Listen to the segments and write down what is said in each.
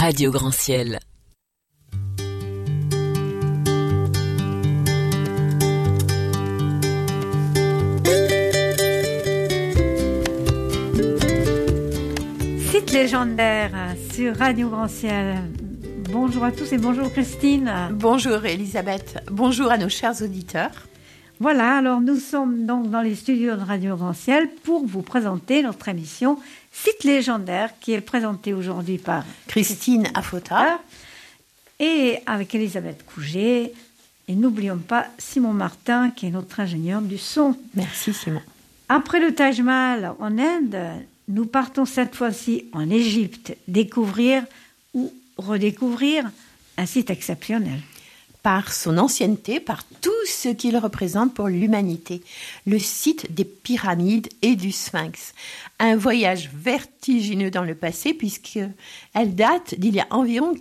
Radio Grand Ciel. Site légendaire sur Radio Grand Ciel. Bonjour à tous et bonjour Christine. Bonjour Elisabeth, bonjour à nos chers auditeurs. Voilà, alors nous sommes donc dans les studios de Radio Grand Ciel pour vous présenter notre émission Site légendaire qui est présentée aujourd'hui par Christine Affota et avec Elisabeth Couget. Et n'oublions pas Simon Martin qui est notre ingénieur du son. Merci Simon. Après le Taj Mahal en Inde, nous partons cette fois-ci en Égypte découvrir ou redécouvrir un site exceptionnel. Par son ancienneté, par tout ce qu'il représente pour l'humanité, le site des pyramides et du Sphinx. Un voyage vertigineux dans le passé puisqu'elle date d'il y a environ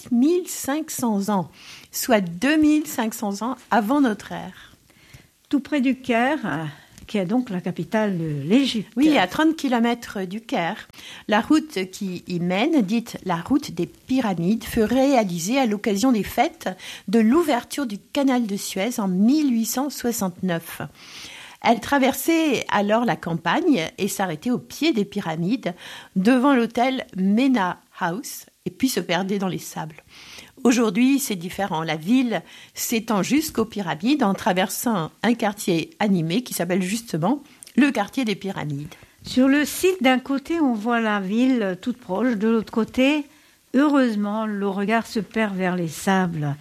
4500 ans, soit 2500 ans avant notre ère. Tout près du Caire, qui est donc la capitale de l'Égypte. Oui, à 30 km du Caire. La route qui y mène, dite la route des pyramides, fut réalisée à l'occasion des fêtes de l'ouverture du canal de Suez en 1869. Elle traversait alors la campagne et s'arrêtait au pied des pyramides, devant l'hôtel Mena House, et puis se perdait dans les sables. Aujourd'hui, c'est différent. La ville s'étend jusqu'aux pyramides en traversant un quartier animé qui s'appelle justement le quartier des pyramides. Sur le site, d'un côté, on voit la ville toute proche. De l'autre côté, heureusement, le regard se perd vers les sables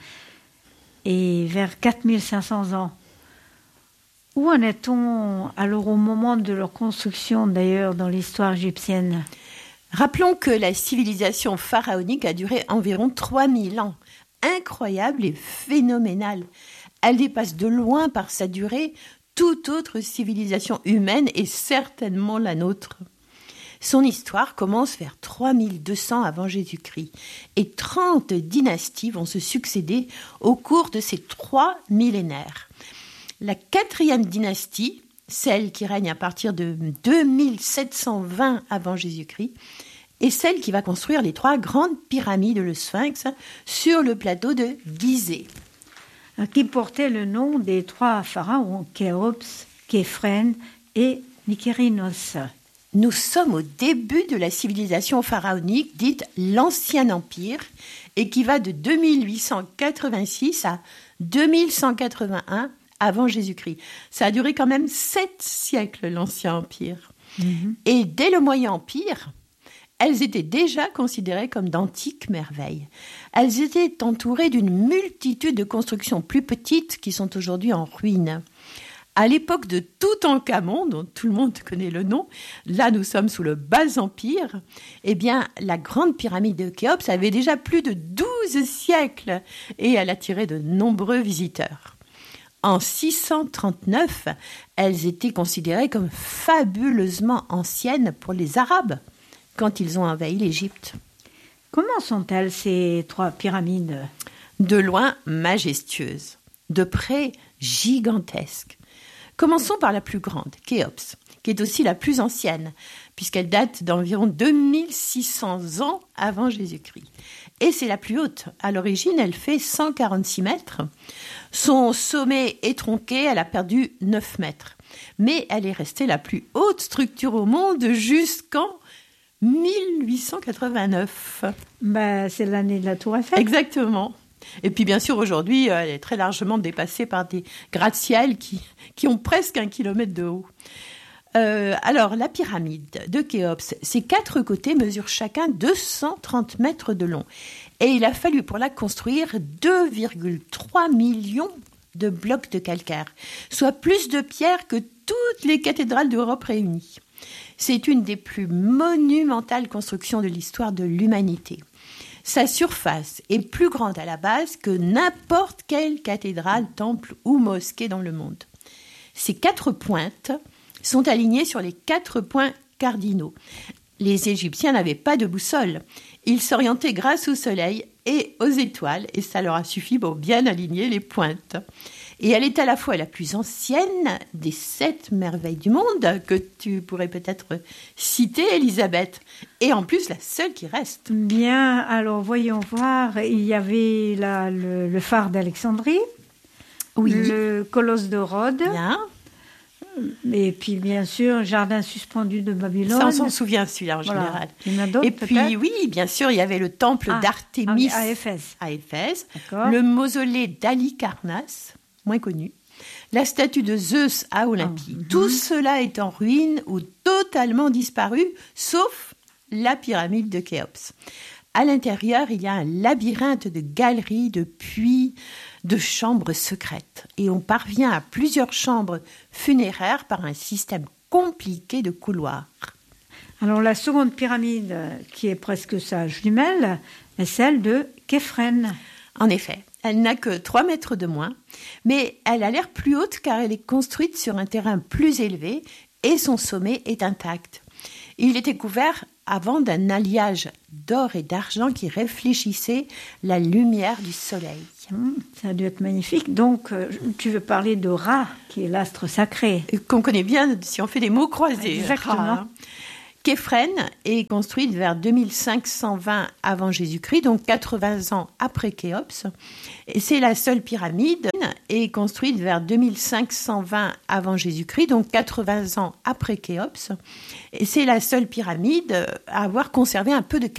et vers 4500 ans. Où en est-on alors au moment de leur construction, d'ailleurs, dans l'histoire égyptienne ? Rappelons que la civilisation pharaonique a duré environ 3000 ans. Incroyable et phénoménale. Elle dépasse de loin par sa durée toute autre civilisation humaine et certainement la nôtre. Son histoire commence vers 3200 avant Jésus-Christ et 30 dynasties vont se succéder au cours de ces 3 millénaires. La 4e dynastie, celle qui règne à partir de 2720 avant Jésus-Christ, est celle qui va construire les 3 grandes pyramides, le Sphinx, sur le plateau de Gizeh. Qui portait le nom des 3 pharaons, Khéops, Képhren et Mykérinos. Nous sommes au début de la civilisation pharaonique dite l'Ancien Empire et qui va de 2886 à 2181 avant Jésus-Christ. Ça a duré quand même 7 siècles, l'Ancien Empire. Et dès le Moyen Empire, elles étaient déjà considérées comme d'antiques merveilles. Elles étaient entourées d'une multitude de constructions plus petites qui sont aujourd'hui en ruine. À l'époque de Toutankhamon, dont tout le monde connaît le nom, là nous sommes sous le Bas Empire, eh bien la grande pyramide de Khéops avait déjà plus de 12 siècles et elle attirait de nombreux visiteurs. En 639, elles étaient considérées comme fabuleusement anciennes pour les Arabes quand ils ont envahi l'Égypte. Comment sont-elles, ces 3 pyramides ? De loin, majestueuses. De près, gigantesques. Commençons par la plus grande, Khéops, qui est aussi la plus ancienne, puisqu'elle date d'environ 2600 ans avant Jésus-Christ. Et c'est la plus haute. À l'origine, elle fait 146 mètres. Son sommet est tronqué, elle a perdu 9 mètres. Mais elle est restée la plus haute structure au monde jusqu'en 1889. C'est l'année de la Tour Eiffel. Exactement. Et puis bien sûr, aujourd'hui, elle est très largement dépassée par des gratte-ciel qui ont presque 1 kilomètre de haut. Alors, la pyramide de Khéops, ses 4 côtés mesurent chacun 230 mètres de long. Et il a fallu pour la construire 2,3 millions de blocs de calcaire, soit plus de pierres que toutes les cathédrales d'Europe réunies. C'est une des plus monumentales constructions de l'histoire de l'humanité. Sa surface est plus grande à la base que n'importe quelle cathédrale, temple ou mosquée dans le monde. Ses 4 pointes sont alignées sur les 4 points cardinaux. Les Égyptiens n'avaient pas de boussole. Ils s'orientaient grâce au soleil et aux étoiles, et ça leur a suffi pour bien aligner les pointes. Et elle est à la fois la plus ancienne des 7 merveilles du monde, que tu pourrais peut-être citer, Elisabeth, et en plus la seule qui reste. Bien, alors voyons voir, il y avait là le phare d'Alexandrie, le colosse de Rhodes, Bien. Et puis bien sûr, jardin suspendu de Babylone. Ça, on s'en souvient celui-là en général. Il y en a d'autres, et puis peut-être oui, bien sûr, il y avait le temple d'Artémis à Éphèse. D'accord. Le mausolée d'Halicarnasse, moins connu, la statue de Zeus à Olympie. Tout cela est en ruine ou totalement disparu, sauf la pyramide de Khéops. À l'intérieur, il y a un labyrinthe de galeries, de puits, de chambres secrètes. Et on parvient à plusieurs chambres funéraires par un système compliqué de couloirs. Alors la seconde pyramide, qui est presque sa jumelle, est celle de Képhren. En effet, elle n'a que 3 mètres de moins, mais elle a l'air plus haute car elle est construite sur un terrain plus élevé et son sommet est intact. Il était couvert avant d'un alliage d'or et d'argent qui réfléchissait la lumière du soleil. Ça a dû être magnifique. Donc, tu veux parler de Ra, qui est l'astre sacré. Qu'on connaît bien si on fait des mots croisés. Exactement. Ra. Képhren est construite vers 2520 avant Jésus-Christ, donc 80 ans après Khéops. Et c'est la seule pyramide est construite vers 2520 avant Jésus-Christ, donc 80 ans après Khéops. Et c'est la seule pyramide à avoir conservé un peu de